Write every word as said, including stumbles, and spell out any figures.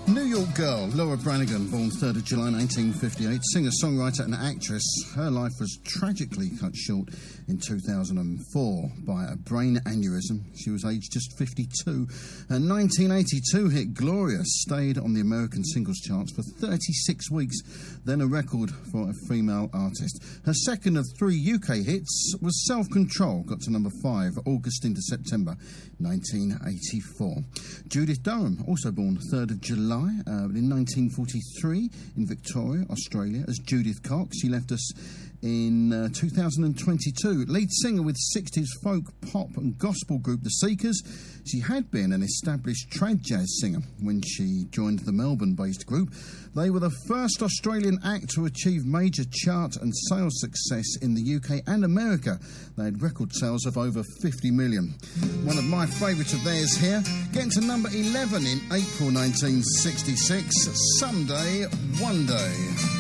New York girl, Laura Branigan, born third of July nineteen fifty-eight, singer-songwriter and actress. Her life was tragically cut short in two thousand four by a brain aneurysm. She was aged just fifty-two. Her nineteen eighty-two hit Gloria stayed on the American singles charts for thirty-six weeks, then a record for a female artist. Her second of three U K hits was Self-Control, got to number five, August into September nineteen eighty-four. Judith Durham, also born third of July uh, in nineteen forty-three in Victoria, Australia, as Judith Cox. She left us in uh, two thousand twenty-two. Lead singer with sixties folk, pop and gospel group The Seekers. She had been an established trad jazz singer when she joined the Melbourne-based group. They were the first Australian act to achieve major chart and sales success in the U K and America. They had record sales of over fifty million. One of my favourites of theirs here, getting to number eleven in April nineteen sixty-six, Someday, One Day.